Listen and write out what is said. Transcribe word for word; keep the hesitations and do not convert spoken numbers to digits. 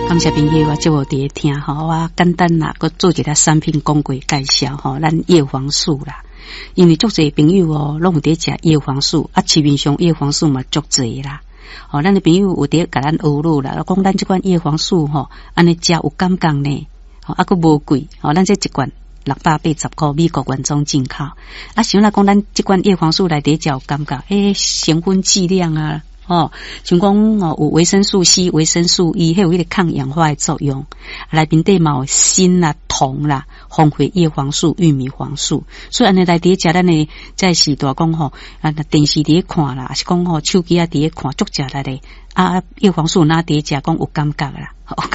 感谢朋友啊，这我伫听吼，我简单啦，佮做一个产品广告介绍吼，咱叶黄素啦，因为足侪朋友哦，拢有伫食叶黄素，啊，市面上叶黄素嘛足侪啦。哦，咱的朋友有伫甲咱学路啦，讲咱这款叶黄素吼，安尼食有感觉呢，哦，啊，佮无贵，哦，咱这一罐六百八十块，美国原装进口。啊，想来讲咱这款叶黄素来底食有感觉，诶，成分剂量啊。哦，像讲哦，有维生素 C、维生素 E， 还有迄个抗氧化的作用。内面底嘛有锌啦、铜啦、红回叶黄素、玉米黄素。所以安尼来底食咱的在时代讲吼，啊，电视底看啦，是讲吼手机啊底看，足食来咧。啊，叶黄素哪底食讲有感觉啦。